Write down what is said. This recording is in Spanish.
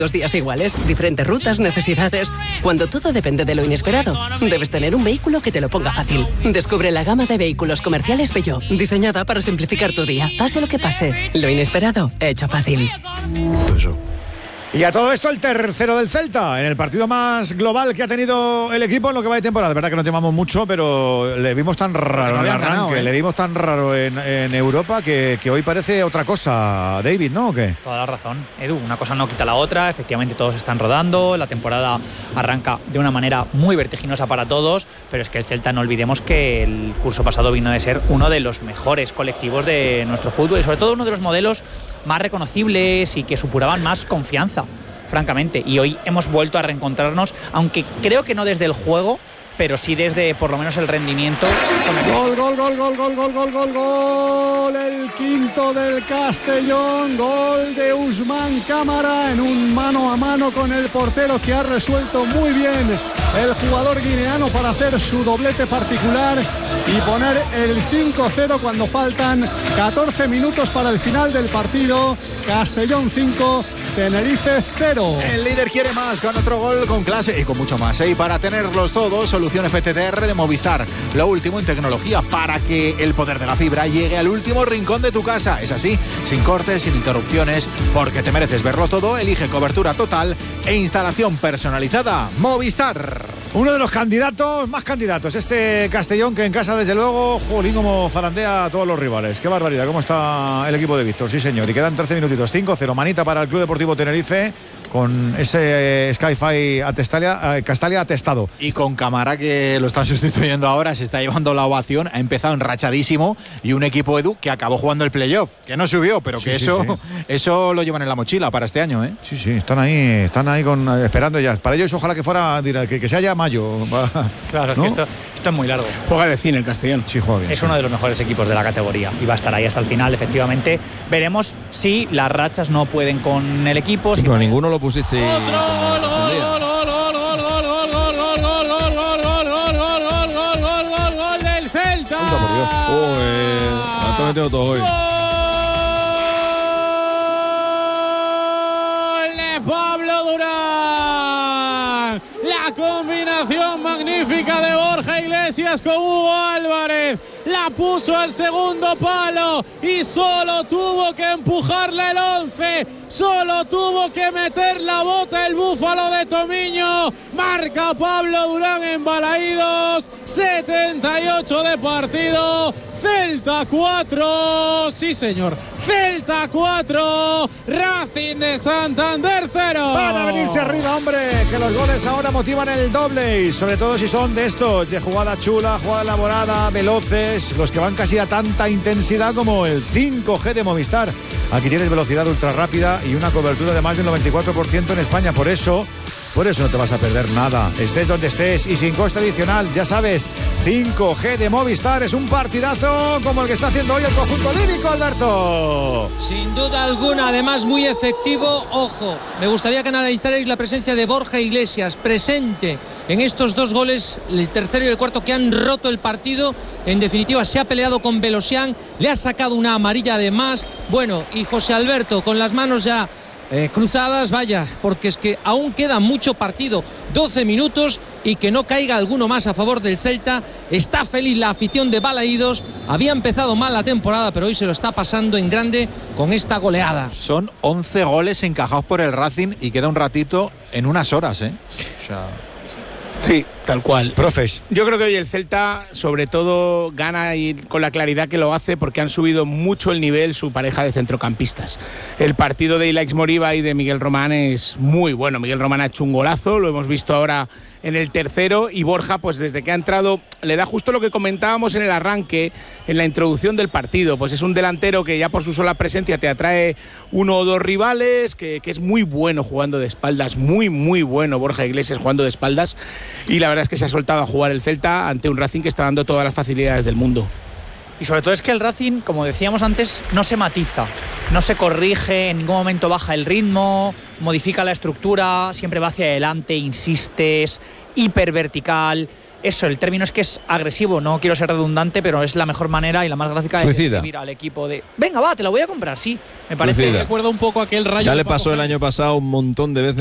Dos días iguales, diferentes rutas, necesidades. Cuando todo depende de lo inesperado, debes tener un vehículo que te lo ponga fácil. Descubre la gama de vehículos comerciales Peugeot, diseñada para simplificar tu día. Pase lo que pase, lo inesperado, hecho fácil. Y a todo esto el tercero del Celta, en el partido más global que ha tenido el equipo en lo que va de temporada. De verdad que no temamos mucho, pero le vimos tan raro en el arranque, le vimos tan raro en Europa que hoy parece otra cosa, David, ¿no? ¿O qué? Toda la razón, Edu, una cosa no quita la otra, efectivamente todos están rodando, la temporada arranca de una manera muy vertiginosa para todos, pero es que el Celta, no olvidemos que el curso pasado vino de ser uno de los mejores colectivos de nuestro fútbol y sobre todo uno de los modelos más reconocibles y que supuraban más confianza, francamente, y hoy hemos vuelto a reencontrarnos, aunque creo que no desde el juego, pero sí desde por lo menos el rendimiento. Gol, el quinto del Castellón, gol de Ousmane Camara en un mano a mano con el portero que ha resuelto muy bien el jugador guineano para hacer su doblete particular y poner el 5-0 cuando faltan 14 minutos para el final del partido. Castellón 5, Tenerife 0. El líder quiere más, con otro gol, con clase y con mucho más. Y para tenerlos todos, solución FTTR de Movistar. Lo último en tecnología para que el poder de la fibra llegue al último rincón de tu casa. Es así, sin cortes, sin interrupciones, porque te mereces verlo todo. Elige cobertura total e instalación personalizada. Movistar. Uno de los candidatos, más candidatos, este Castellón, que en casa desde luego, jolín, como zarandea a todos los rivales. Qué barbaridad, cómo está el equipo de Víctor, sí señor. Y quedan 13 minutitos, 5-0, manita para el Club Deportivo Tenerife, con ese Sky-Fi Castalia atestado. Y con Camara, que lo están sustituyendo ahora, se está llevando la ovación, ha empezado enrachadísimo, y un equipo, Edu, que acabó jugando el playoff, que no subió, pero que eso lo llevan en la mochila para este año, ¿eh? Sí, están ahí esperando ya. Para ellos ojalá que fuera, que sea ya mayo. Claro, ¿no? Es que esto es muy largo. Juega de cine el Castellón. Sí, juega bien. Es uno de los mejores equipos de la categoría y va a estar ahí hasta el final, efectivamente. Veremos si las rachas no pueden con el equipo. Pero ninguno lo pusiste. Gol del Celta. Está metiendo todo hoy. Gol de Pablo Durán. La combinación magnífica de Borja Iglesias con Hugo Álvarez. La puso al segundo palo y solo tuvo que empujarle el 11. Solo tuvo que meter la bota el búfalo de Tomiño. Marca Pablo Durán en Balaídos. 78 de partido. Celta 4. Sí, señor. Celta 4. Racing de Santander 0. Van a venirse arriba, hombre. Que los goles ahora motivan el doble. Y sobre todo si son de estos, de jugada chula, jugada elaborada, veloces. Los que van casi a tanta intensidad como el 5G de Movistar. Aquí tienes velocidad ultra rápida y una cobertura de más del 94% en España. Por eso no te vas a perder nada. Estés donde estés y sin coste adicional. Ya sabes, 5G de Movistar es un partidazo como el que está haciendo hoy el conjunto lírico, Alberto. Sin duda alguna, además muy efectivo. Ojo, me gustaría que analizarais la presencia de Borja Iglesias, presente en estos dos goles, el tercero y el cuarto, que han roto el partido. En definitiva, se ha peleado con Belosian, le ha sacado una amarilla además. Bueno, y José Alberto con las manos ya cruzadas, vaya, porque es que aún queda mucho partido, 12 minutos, y que no caiga alguno más a favor del Celta. Está feliz la afición de Balaídos. Había empezado mal la temporada, pero hoy se lo está pasando en grande con esta goleada. Son 11 goles encajados por el Racing y queda un ratito en unas horas, ¿eh? O sea... Sí, tal cual. Profes. Yo creo que hoy el Celta, sobre todo, gana y con la claridad que lo hace, porque han subido mucho el nivel su pareja de centrocampistas. El partido de Ilaix Moriba y de Miguel Román es muy bueno. Miguel Román ha hecho un golazo, lo hemos visto ahora en el tercero, y Borja, pues desde que ha entrado, le da justo lo que comentábamos en el arranque, en la introducción del partido. Pues es un delantero que ya por su sola presencia te atrae uno o dos rivales, que es muy bueno jugando de espaldas, muy bueno Borja Iglesias jugando de espaldas, y la verdad es que se ha soltado a jugar el Celta ante un Racing que está dando todas las facilidades del mundo. Y sobre todo es que el Racing, como decíamos antes, no se matiza, no se corrige, en ningún momento baja el ritmo, modifica la estructura, siempre va hacia adelante, insiste, es hipervertical. eso, el término es que es agresivo, no quiero ser redundante, pero es la mejor manera y la más gráfica de describir al equipo de venga, va, te lo voy a comprar, sí, me parece. Suicida. Recuerda un poco aquel Rayo. Ya le pasó el año pasado un montón de veces